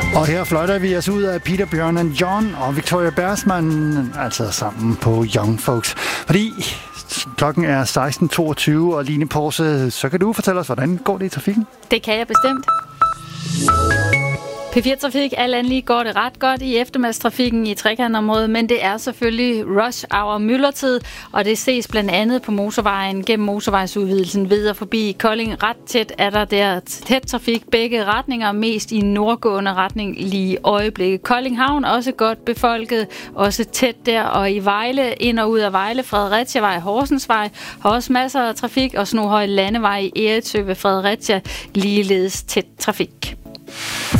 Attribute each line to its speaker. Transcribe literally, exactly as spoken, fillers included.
Speaker 1: Og her fløjter vi os ud af Peter, Bjørn and John og Victoria Bergsman, altså sammen på Young Folks. Fordi klokken er seksten toogtyve, og Line Porse, så kan du fortælle os, hvordan går det i trafikken?
Speaker 2: Det kan jeg bestemt. P fire Trafik, alt andet lige går det ret godt i eftermiddagstrafikken i trekantområdet, men det er selvfølgelig rush hour myldretid, og det ses blandt andet på motorvejen gennem motorvejsudvidelsen ved og forbi Kolding. Ret tæt er der der tæt trafik, begge retninger, mest i nordgående retning lige i øjeblikket. Kolding Havn også godt befolket, også tæt der, og i Vejle, ind og ud af Vejle, Fredericia-vej, Horsensvej, har også masser af trafik, og Snohøj Landevej i Eritsø ved Fredericia, ligeledes tæt trafik.